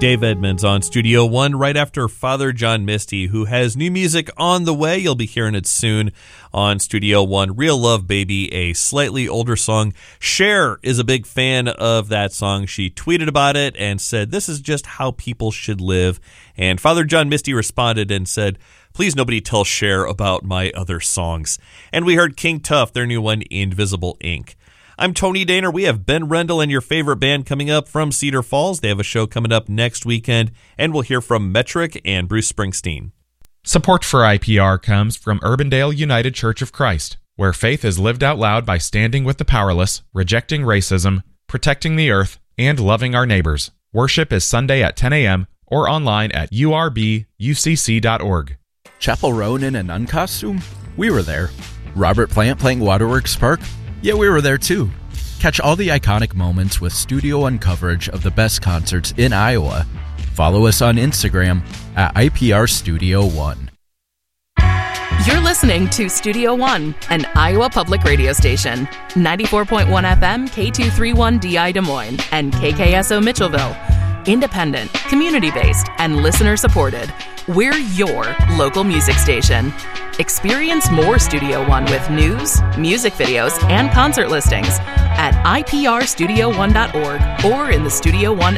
Dave Edmonds on Studio One right after Father John Misty, who has new music on the way. You'll be hearing it soon on Studio One. Real Love Baby, a slightly older song. Cher is a big fan of that song. She tweeted about it and said, "This is just how people should live." And Father John Misty responded and said, "Please nobody tell Cher about my other songs." And we heard King Tuff, their new one, Invisible Ink. I'm Tony Daner. We have Ben Rendell and your favorite band coming up from Cedar Falls. They have a show coming up next weekend, and we'll hear from Metric and Bruce Springsteen. Support for IPR comes from Urbandale United Church of Christ, where faith is lived out loud by standing with the powerless, rejecting racism, protecting the earth, and loving our neighbors. Worship is Sunday at 10 a.m. or online at urbucc.org. Chapel Roan in an uncostume? We were there. Robert Plant playing Waterworks Park? Yeah, we were there too. Catch all the iconic moments with Studio One coverage of the best concerts in Iowa. Follow us on Instagram at IPR Studio One. You're listening to Studio One, an Iowa public radio station. 94.1 FM, K231DI Des Moines, and KKSO Mitchellville. Independent, community-based, and listener-supported. We're your local music station. Experience more Studio One with news, music videos, and concert listings at iprstudio1.org or in the Studio One